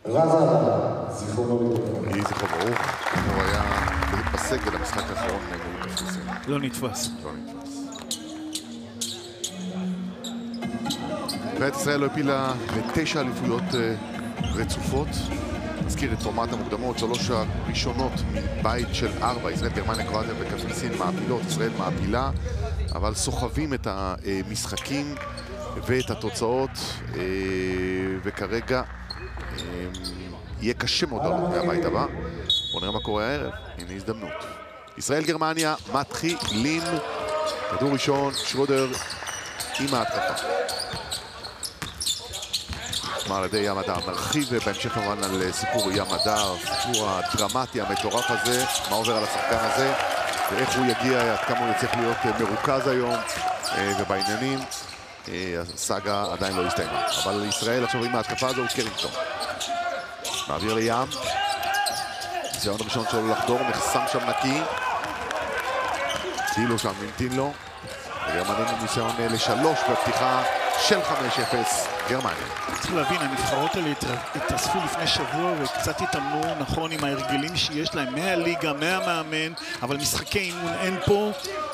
רז, זיכרונו לברכה. יהי זכרו ברוך. הוא היה בסגל המשחק האחרון נגד קפריסין. לא נתפס. לא נתפס. ואת ישראל לא הפילה ל9 אליפויות רצופות. נזכיר את פורמט המוקדמות, 3 הראשונות מבית של 4. ישראל, גרמניה, קרואטיה וקפריסין מעפילות. ישראל מעפילה, אבל סוחבים את המשחקים ואת התוצאות, וכרגע יהיה קשה מאוד מהבית הבא. בואו נראה מה קורה הערב. הנה הזדמנות. ישראל, גרמניה, מתחילים. כדור ראשון, שרודר עם ההתקפה. נשמע על ידי ים הדר. נרחיב בהמשך כמובן על סיפור ים הדר, סיפור הדרמטי המטורף הזה, מה עובר על השחקן הזה, ואיך הוא יגיע, עד כמה הוא יצטרך להיות מרוכז היום, ובעניינים. הסאגה עדיין לא הסתיימה. אבל ישראל עכשיו עם ההתקפה הזו הוא קרינגטון. מעביר לים. ניסיון הראשון שלו לחדור, נחסם שם נקי. דילו שם נמתין לו. גרמנים ניסיון ל3 בפתיחה של 5-0 גרמניה. צריך להבין, הנבחרות האלה התאספו לפני שבוע וקצת התאמנו נכון עם ההרגלים שיש להם מהליגה, מהמאמן, אבל משחקי אימון אין פה,